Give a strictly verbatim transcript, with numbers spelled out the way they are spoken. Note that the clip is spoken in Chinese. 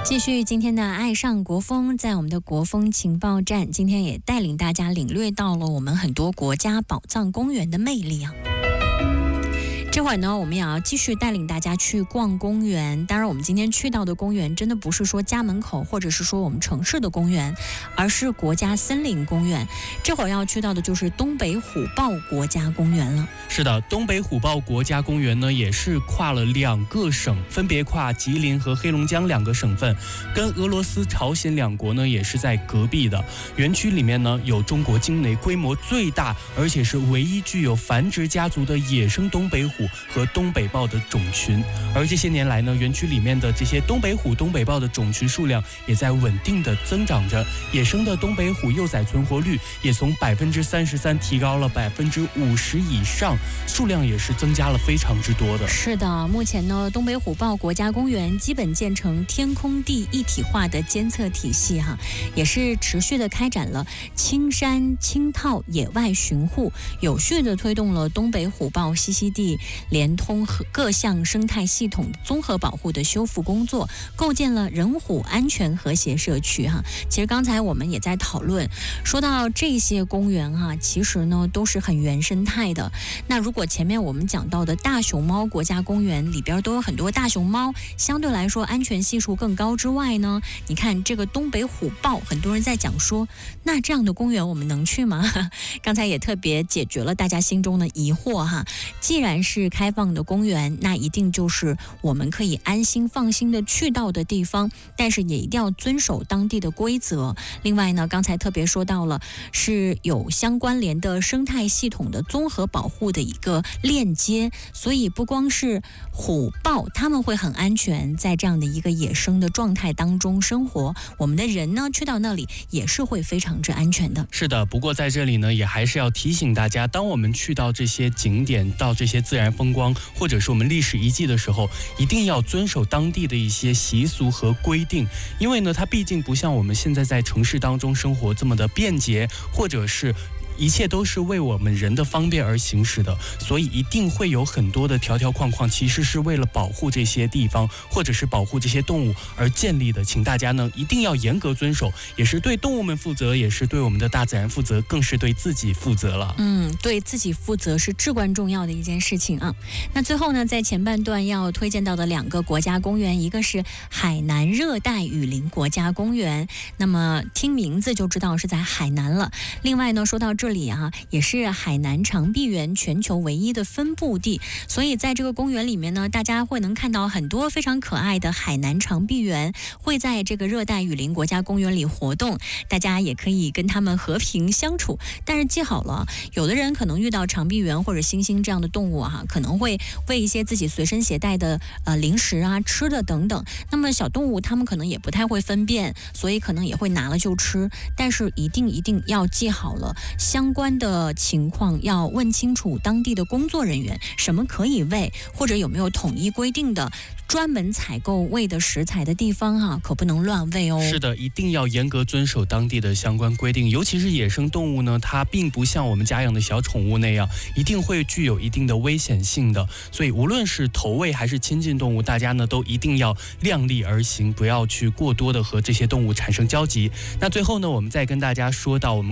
继续今天的爱上国风，在我们的国风情报站，今天也带领大家领略到了我们很多国家宝藏公园的魅力啊。这会儿呢，我们也要继续带领大家去逛公园。当然，我们今天去到的公园真的不是说家门口，或者是说我们城市的公园，而是国家森林公园。这会儿要去到的就是东北虎豹国家公园了。 是的，东北虎豹国家公园呢，也是跨了两个省，分别跨吉林和黑龙江两个省份，跟俄罗斯、朝鲜两国呢也是在隔壁的。园区里面呢，有中国境内规模最大，而且是唯一具有繁殖家族的野生东北虎和东北豹的种群。而这些年来呢，园区里面的这些东北虎、东北豹的种群数量也在稳定的增长着，野生的东北虎幼崽存活率也从百分之三十三提高了百分之五十以上，数量也是增加了非常之多的。 是的，目前呢，东北虎豹国家公园基本建成天空地一体化的监测体系哈，也是持续的开展了青山青套野外巡护，有序的推动了东北虎豹栖息地连通和各项生态系统综合保护的修复工作，构建了人虎安全和谐社区哈。其实刚才我们也在讨论，说到这些公园哈，其实呢都是很原生态的。那如果前面我们讲到的大熊猫国家公园里边都有很多大熊猫，相对来说安全系数更高之外呢，你看这个东北虎豹，很多人在讲说，那这样的公园我们能去吗？刚才也特别解决了大家心中的疑惑哈。既然是开放的公园，那一定就是我们可以安心放心的去到的地方，但是也一定要遵守当地的规则。另外呢，刚才特别说到了是有相关联的生态系统的综合保护的一个链接，所以不光是虎豹他们会很安全，在这样的一个野生的状态当中生活，我们的人呢去到那里也是会非常之安全的。 是的，不过在这里呢，也还是要提醒大家，当我们去到这些景点，到这些自然风光或者是我们历史遗迹的时候，一定要遵守当地的一些习俗和规定，因为呢，它毕竟不像我们现在在城市当中生活这么的便捷，或者是一切都是为我们人的方便而行驶的，所以一定会有很多的条条框框，其实是为了保护这些地方或者是保护这些动物而建立的。请大家呢一定要严格遵守，也是对动物们负责，也是对我们的大自然负责，更是对自己负责了。 嗯，对自己负责是至关重要的一件事情啊。那最后呢，在前半段要推荐到的两个国家公园，一个是海南热带雨林国家公园，那么听名字就知道是在海南了。另外呢，说到这里啊，也是海南长臂猿全球唯一的分布地，所以在这个公园里面呢，大家会能看到很多非常可爱的海南长臂猿会在这个热带雨林国家公园里活动，大家也可以跟他们和平相处。但是记好了，有的人可能遇到长臂猿或者猩猩这样的动物啊，可能会喂一些自己随身携带的呃零食啊、吃的等等。那么小动物他们可能也不太会分辨，所以可能也会拿了就吃。但是一定一定要记好了，相关的情况要问清楚当地的工作人员，什么可以喂，或者有没有统一规定的专门采购喂的食材的地方啊，可不能乱喂哦。 是的，一定要严格遵守当地的相关规定，尤其是野生动物呢，它并不像我们家养的小宠物那样，一定会具有一定的危险性的。所以无论是投喂还是亲近动物，大家呢都一定要量力而行，不要去过多的和这些动物产生交集。那最后呢，我们再跟大家说到我们